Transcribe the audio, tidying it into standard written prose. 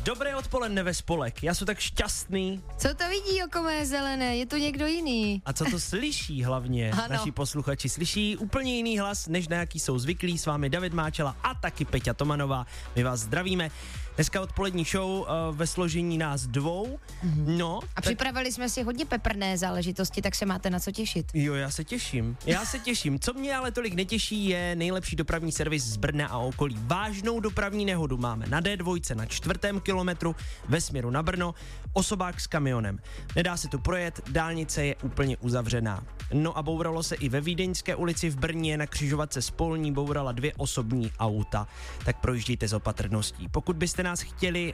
Dobré odpoledne ve spolek, já jsem tak šťastný. Co to vidí oko mé zelené, je to někdo jiný. A co to slyší hlavně, naši posluchači, slyší úplně jiný hlas, než na jaký jsou zvyklí. S vámi David Máčela a taky Peťa Tomanová, my vás zdravíme. Dneska odpolední show ve složení nás dvou, no. A připravili jsme si hodně peprné záležitosti, tak se máte na co těšit. Jo, já se těším. Co mě ale tolik netěší, je nejlepší dopravní servis z Brna a okolí. Vážnou dopravní nehodu máme na D2 na 4. kilometru ve směru na Brno, osobák s kamionem. Nedá se tu projet, dálnice je úplně uzavřená. No a bouralo se i ve Vídeňské ulici v Brně, na křižovatce s Polní bourala 2 osobní auta. Tak projíždějte s opatrností. Pokud byste nás chtěli